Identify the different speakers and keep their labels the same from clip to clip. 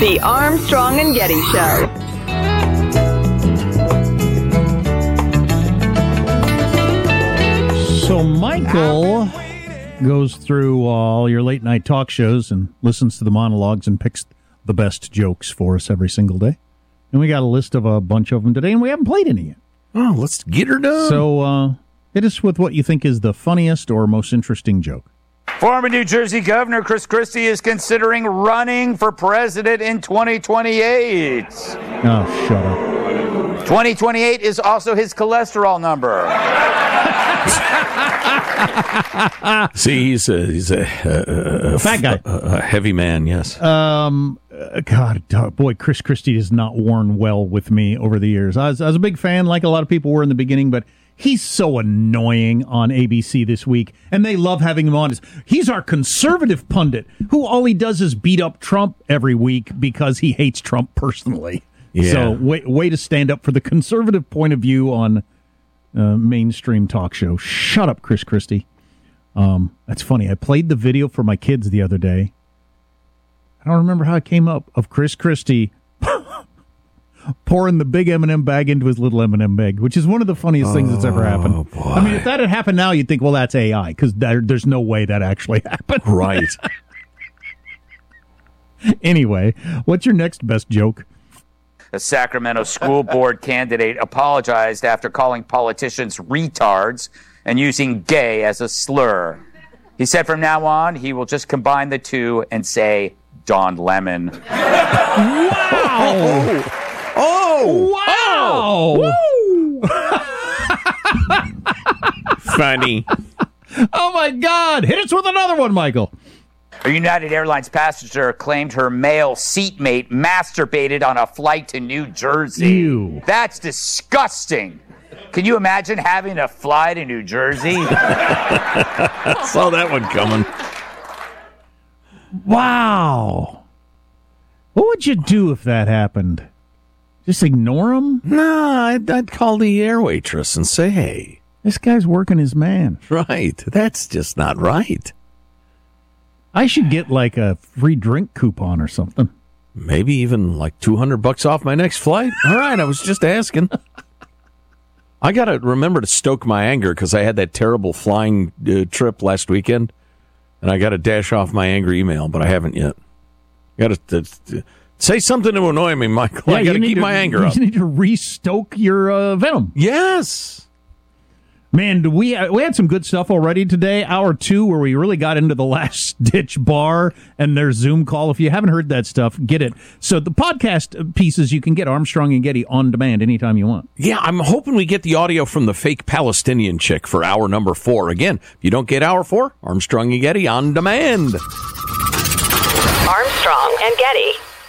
Speaker 1: The Armstrong and Getty Show.
Speaker 2: So Michael goes through all your late night talk shows and listens to the monologues and picks the best jokes for us every single day. And we got a list of a bunch of them today, and we haven't played any yet.
Speaker 3: Oh, let's get her done.
Speaker 2: So hit us with what you think is the funniest or most interesting joke.
Speaker 4: Former New Jersey Governor Chris Christie is considering running for president in 2028.
Speaker 2: Oh, shut up.
Speaker 4: 2028 is also his cholesterol number.
Speaker 3: See, he's a
Speaker 2: fat guy.
Speaker 3: A heavy man, yes.
Speaker 2: God, boy, Chris Christie has not worn well with me over the years. I was a big fan, like a lot of people were in the beginning, but he's so annoying on ABC this week, and they love having him on. He's our conservative pundit, who all he does is beat up Trump every week because he hates Trump personally.
Speaker 3: Yeah.
Speaker 2: So way to stand up for the conservative point of view on mainstream talk show. Shut up, Chris Christie. That's funny. I played the video for my kids the other day. I don't remember how it came up, of Chris Christie pouring the big M&M bag into his little M&M bag, which is one of the funniest things that's ever happened.
Speaker 3: Boy.
Speaker 2: I mean, if that had happened now, you'd think, well, that's AI, because there's no way that actually happened.
Speaker 3: Right.
Speaker 2: Anyway, what's your next best joke?
Speaker 4: A Sacramento school board candidate apologized after calling politicians retards and using gay as a slur. He said from now on, he will just combine the two and say Don Lemon.
Speaker 2: Wow!
Speaker 3: Wow! Funny.
Speaker 2: Oh, my God. Hit us with another one, Michael.
Speaker 4: A United Airlines passenger claimed her male seatmate masturbated on a flight to New Jersey.
Speaker 2: Ew.
Speaker 4: That's disgusting. Can you imagine having to fly to New Jersey?
Speaker 3: Saw that one coming.
Speaker 2: Wow. What would you do if that happened? Just ignore him?
Speaker 3: No, I'd call the air waitress and say, hey.
Speaker 2: This guy's working his man.
Speaker 3: Right. That's just not right.
Speaker 2: I should get like a free drink coupon or something.
Speaker 3: Maybe even like $200 off my next flight. All right, I was just asking. I got to remember to stoke my anger because I had that terrible flying trip last weekend, and I got to dash off my angry email, but I haven't yet. Got to say something to annoy me, Michael.
Speaker 2: Yeah,
Speaker 3: I got to keep my anger up.
Speaker 2: You need to restoke your venom.
Speaker 3: Yes.
Speaker 2: Man, we had some good stuff already today. Hour 2, where we really got into the last-ditch bar and their Zoom call. If you haven't heard that stuff, get it. So the podcast pieces, you can get Armstrong and Getty on demand anytime you want.
Speaker 3: Yeah, I'm hoping we get the audio from the fake Palestinian chick for hour number 4. Again, if you don't get hour 4, Armstrong and Getty on demand.
Speaker 1: Armstrong and Getty.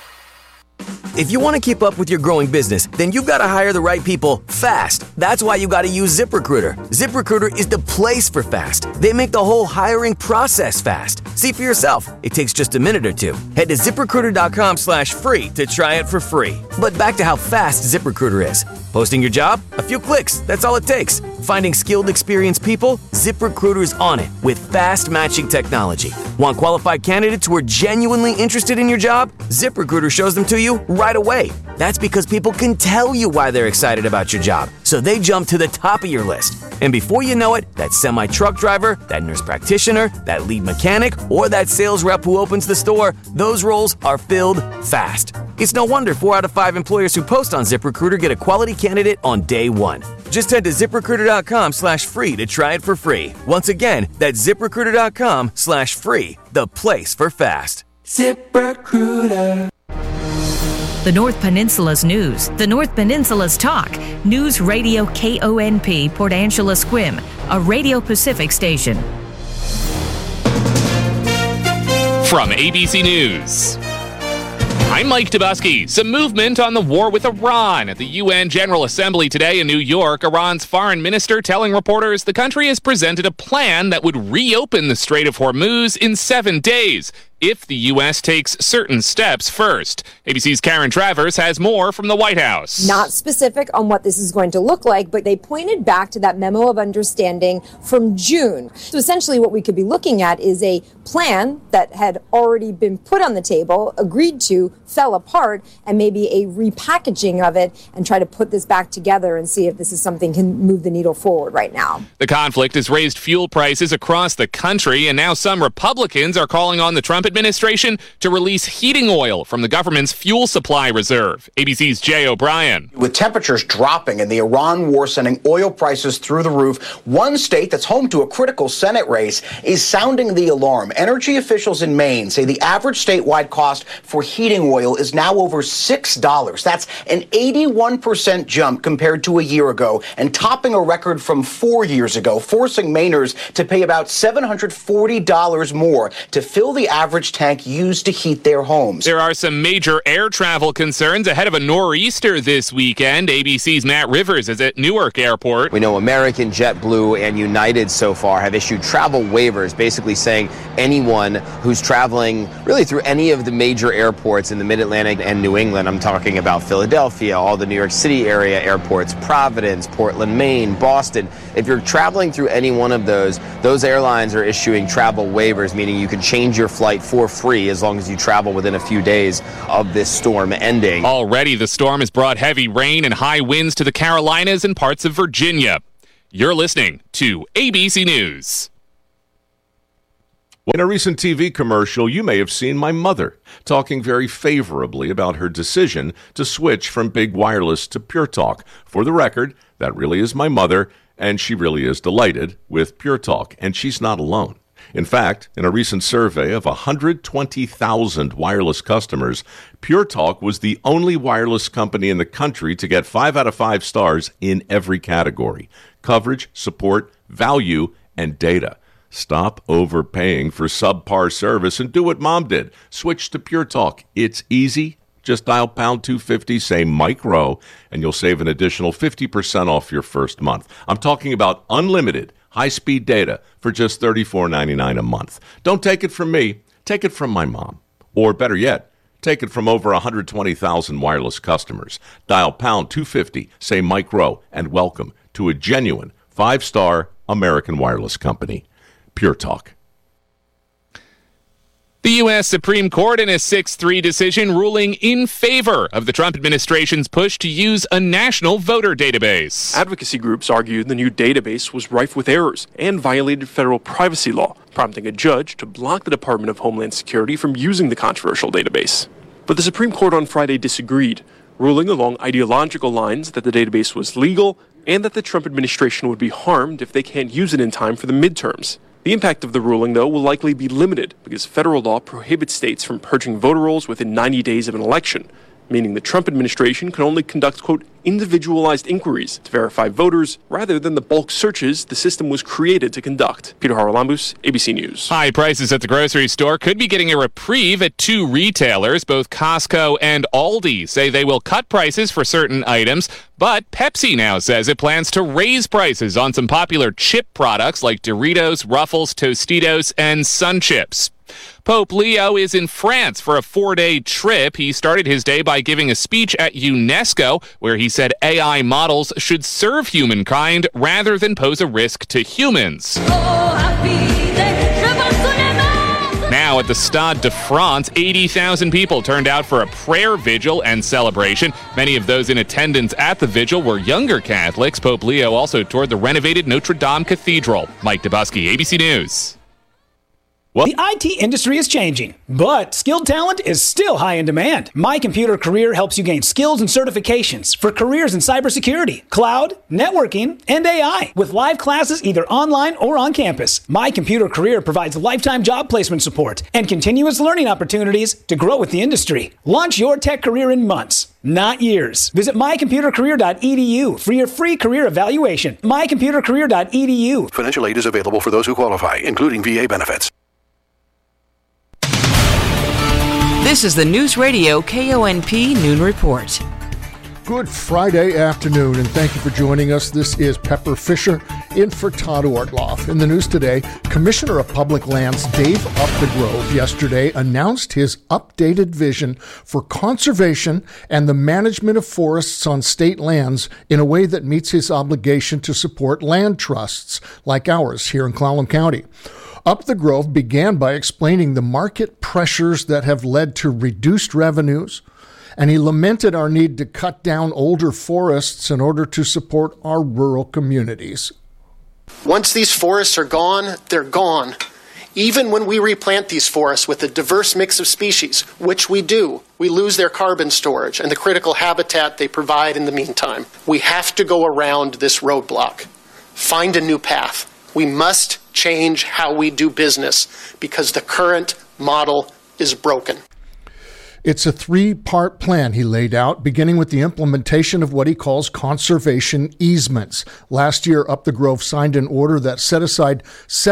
Speaker 5: If you want to keep up with your growing business, then you've got to hire the right people fast. That's why you got to use ZipRecruiter. ZipRecruiter is the place for fast. They make the whole hiring process fast. See for yourself. It takes just a minute or two. Head to ZipRecruiter.com/free to try it for free. But back to how fast ZipRecruiter is. Posting your job? A few clicks. That's all it takes. Finding skilled, experienced people? ZipRecruiter's on it with fast matching technology. Want qualified candidates who are genuinely interested in your job? ZipRecruiter shows them to you right away. That's because people can tell you why they're excited about your job, so they jump to the top of your list. And before you know it, that semi-truck driver, that nurse practitioner, that lead mechanic, or that sales rep who opens the store, those roles are filled fast. It's no wonder 4 out of 5 employers who post on ZipRecruiter get a quality candidate on day one. Just head to ZipRecruiter.com/free to try it for free. Once again, that's ZipRecruiter.com/free, the place for fast.
Speaker 6: ZipRecruiter.
Speaker 7: The North Peninsula's news, the North Peninsula's talk. News Radio KONP, Port Angeles Squim, a Radio Pacific station.
Speaker 8: From ABC News, I'm Mike Dubusky. Some movement on the war with Iran. At the UN General Assembly today in New York, Iran's foreign minister telling reporters the country has presented a plan that would reopen the Strait of Hormuz in 7 days, if the U.S. takes certain steps first. ABC's Karen Travers has more from the White House.
Speaker 9: Not specific on what this is going to look like, but they pointed back to that memo of understanding from June. So essentially what we could be looking at is a plan that had already been put on the table, agreed to fell apart, and maybe a repackaging of it and try to put this back together and see if this is something can move the needle forward right now.
Speaker 8: The conflict has raised fuel prices across the country, and now some Republicans are calling on the Trump administration to release heating oil from the government's fuel supply reserve. ABC's Jay O'Brien.
Speaker 10: With temperatures dropping and the Iran war sending oil prices through the roof, one state that's home to a critical Senate race is sounding the alarm. Energy officials in Maine say the average statewide cost for heating oil is now over $6. That's an 81% jump compared to a year ago and topping a record from 4 years ago, forcing Mainers to pay about $740 more to fill the average tank used to heat their homes.
Speaker 8: There are some major air travel concerns ahead of a nor'easter this weekend. ABC's Matt Rivers is at Newark Airport.
Speaker 11: We know American, JetBlue, and United so far have issued travel waivers, basically saying anyone who's traveling really through any of the major airports in the Mid-Atlantic and New England, I'm talking about Philadelphia, all the New York City area airports, Providence, Portland, Maine, Boston. If you're traveling through any one of those airlines are issuing travel waivers, meaning you can change your flight for free as long as you travel within a few days of this storm ending.
Speaker 8: Already, the storm has brought heavy rain and high winds to the Carolinas and parts of Virginia. You're listening to ABC News.
Speaker 12: In a recent TV commercial, you may have seen my mother talking very favorably about her decision to switch from big wireless to Pure Talk. For the record, that really is my mother, and she really is delighted with Pure Talk, and she's not alone. In fact, in a recent survey of 120,000 wireless customers, Pure Talk was the only wireless company in the country to get 5 out of 5 stars in every category: coverage, support, value, and data. Stop overpaying for subpar service and do what Mom did. Switch to Pure Talk. It's easy. Just dial pound 250, say Mike Rowe, and you'll save an additional 50% off your first month. I'm talking about unlimited high-speed data for just $34.99 a month. Don't take it from me. Take it from my mom. Or better yet, take it from over 120,000 wireless customers. Dial pound 250, say Mike Rowe, and welcome to a genuine 5-star American wireless company. Pure Talk.
Speaker 8: The U.S. Supreme Court in a 6-3 decision ruling in favor of the Trump administration's push to use a national voter database.
Speaker 13: Advocacy groups argued the new database was rife with errors and violated federal privacy law, prompting a judge to block the Department of Homeland Security from using the controversial database. But the Supreme Court on Friday disagreed, ruling along ideological lines that the database was legal and that the Trump administration would be harmed if they can't use it in time for the midterms. The impact of the ruling, though, will likely be limited because federal law prohibits states from purging voter rolls within 90 days of an election, meaning the Trump administration can only conduct, quote, individualized inquiries to verify voters rather than the bulk searches the system was created to conduct. Peter Haralambous, ABC News.
Speaker 8: High prices at the grocery store could be getting a reprieve at 2 retailers. Both Costco and Aldi say they will cut prices for certain items, but Pepsi now says it plans to raise prices on some popular chip products like Doritos, Ruffles, Tostitos, and Sun Chips. Pope Leo is in France for a 4-day trip. He started his day by giving a speech at UNESCO where he said AI models should serve humankind rather than pose a risk to humans. Now at the Stade de France, 80,000 people turned out for a prayer vigil and celebration. Many of those in attendance at the vigil were younger Catholics. Pope Leo also toured the renovated Notre Dame Cathedral. Mike Dubusky, ABC News.
Speaker 14: Well, the IT industry is changing, but skilled talent is still high in demand. My Computer Career helps you gain skills and certifications for careers in cybersecurity, cloud, networking, and AI, with live classes either online or on campus. My Computer Career provides lifetime job placement support and continuous learning opportunities to grow with the industry. Launch your tech career in months, not years. Visit mycomputercareer.edu for your free career evaluation. mycomputercareer.edu.
Speaker 15: Financial aid is available for those who qualify, including VA benefits.
Speaker 16: This is the News Radio KONP Noon Report.
Speaker 17: Good Friday afternoon, and thank you for joining us. This is Pepper Fisher in for Todd Ortloff. In the news today, Commissioner of Public Lands Dave Updegrove yesterday announced his updated vision for conservation and the management of forests on state lands in a way that meets his obligation to support land trusts like ours here in Clallam County. Up the Grove began by explaining the market pressures that have led to reduced revenues, and he lamented our need to cut down older forests in order to support our rural communities.
Speaker 18: Once these forests are gone, they're gone. Even when we replant these forests with a diverse mix of species, which we do, we lose their carbon storage and the critical habitat they provide in the meantime. We have to go around this roadblock, find a new path. We must change how we do business because the current model is broken.
Speaker 17: It's a 3-part plan he laid out, beginning with the implementation of what he calls conservation easements. Last year, Up the Grove signed an order that set aside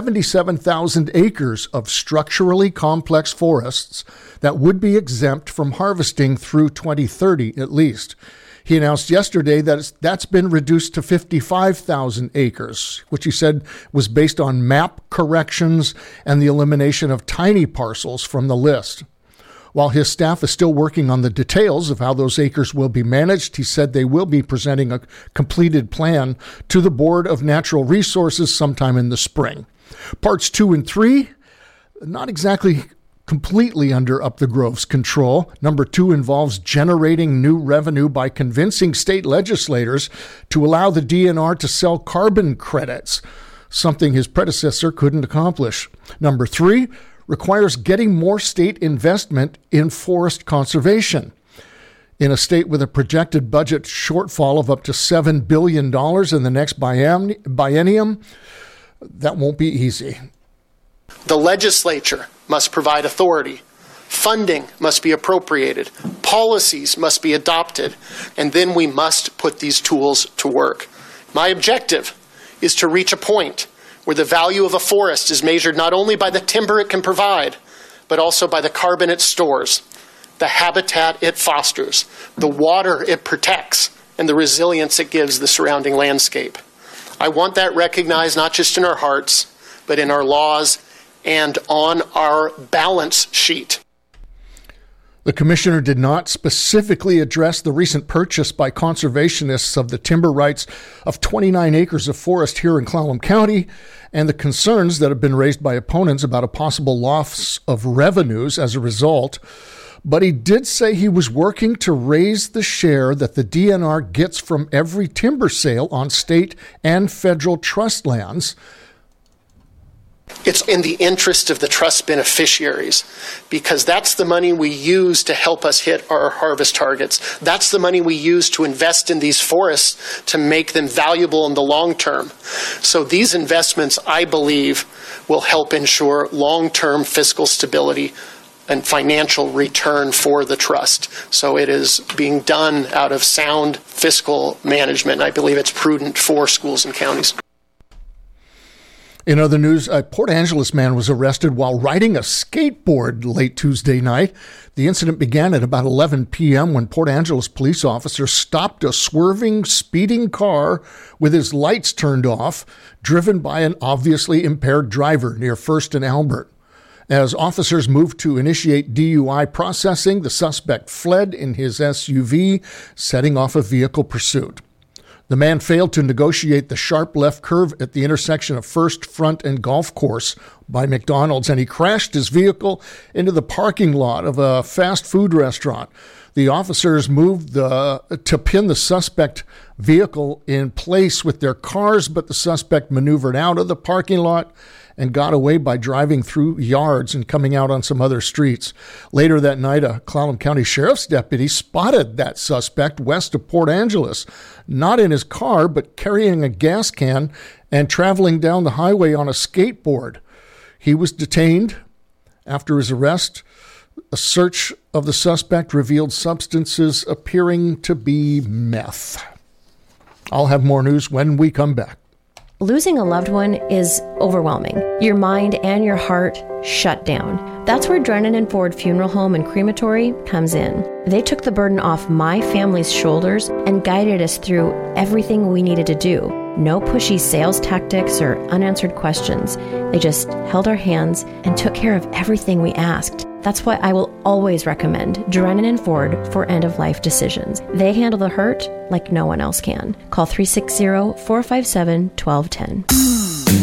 Speaker 17: 77,000 acres of structurally complex forests that would be exempt from harvesting through 2030 at least. He announced yesterday that that's been reduced to 55,000 acres, which he said was based on map corrections and the elimination of tiny parcels from the list. While his staff is still working on the details of how those acres will be managed, he said they will be presenting a completed plan to the Board of Natural Resources sometime in the spring. Parts 2 and 3, not exactly completely under Up the Grove's control. Number 2 involves generating new revenue by convincing state legislators to allow the DNR to sell carbon credits, something his predecessor couldn't accomplish. Number 3 requires getting more state investment in forest conservation. In a state with a projected budget shortfall of up to $7 billion in the next biennium, that won't be easy.
Speaker 18: The legislature must provide authority. Funding must be appropriated. Policies must be adopted. And then we must put these tools to work. My objective is to reach a point where the value of a forest is measured not only by the timber it can provide, but also by the carbon it stores, the habitat it fosters, the water it protects, and the resilience it gives the surrounding landscape. I want that recognized not just in our hearts, but in our laws and on our balance sheet.
Speaker 17: The commissioner did not specifically address the recent purchase by conservationists of the timber rights of 29 acres of forest here in Clallam County and the concerns that have been raised by opponents about a possible loss of revenues as a result. But he did say he was working to raise the share that the DNR gets from every timber sale on state and federal trust lands.
Speaker 18: It's in the interest of the trust beneficiaries because that's the money we use to help us hit our harvest targets. That's the money we use to invest in these forests to make them valuable in the long term. So these investments, I believe, will help ensure long-term fiscal stability and financial return for the trust. So it is being done out of sound fiscal management, and I believe it's prudent for schools and counties.
Speaker 17: In other news, a Port Angeles man was arrested while riding a skateboard late Tuesday night. The incident began at about 11 p.m. when Port Angeles police officers stopped a swerving, speeding car with his lights turned off, driven by an obviously impaired driver near First and Albert. As officers moved to initiate DUI processing, the suspect fled in his SUV, setting off a vehicle pursuit. The man failed to negotiate the sharp left curve at the intersection of First, Front, and Golf Course by McDonald's, and he crashed his vehicle into the parking lot of a fast food restaurant. The officers moved to pin the suspect vehicle in place with their cars, but the suspect maneuvered out of the parking lot and got away by driving through yards and coming out on some other streets. Later that night, a Clallam County Sheriff's deputy spotted that suspect west of Port Angeles, not in his car, but carrying a gas can and traveling down the highway on a skateboard. He was detained. After his arrest, a search of the suspect revealed substances appearing to be meth. I'll have more news when we come back.
Speaker 19: Losing a loved one is overwhelming. Your mind and your heart shut down. That's where Drennan and Ford Funeral Home and Crematory comes in. They took the burden off my family's shoulders and guided us through everything we needed to do. No pushy sales tactics or unanswered questions. They just held our hands and took care of everything we asked. That's why I will always recommend Drennan and Ford for end-of-life decisions. They handle the hurt like no one else can. Call 360-457-1210.